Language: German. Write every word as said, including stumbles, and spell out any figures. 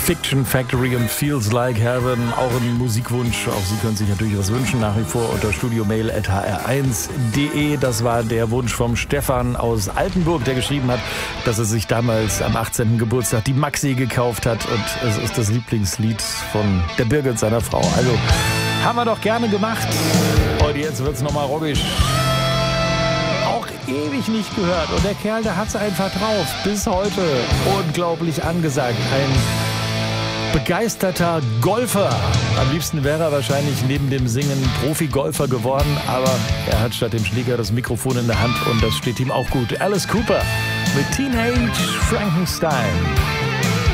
Fiction Factory und Feels Like Heaven, auch ein Musikwunsch. Auch Sie können sich natürlich was wünschen, nach wie vor unter studiomail at h r eins punkt d e. Das war der Wunsch vom Stefan aus Altenburg, der geschrieben hat, dass er sich damals am achtzehnten Geburtstag die Maxi gekauft hat. Und es ist das Lieblingslied von der Birgit, seiner Frau. Also haben wir doch gerne gemacht. Und jetzt wird's nochmal rockisch. Auch ewig nicht gehört. Und der Kerl, der hat's einfach drauf. Bis heute unglaublich angesagt. Ein begeisterter Golfer. Am liebsten wäre er wahrscheinlich neben dem Singen Profi-Golfer geworden, aber er hat statt dem Schläger das Mikrofon in der Hand und das steht ihm auch gut. Alice Cooper mit Teenage Frankenstein.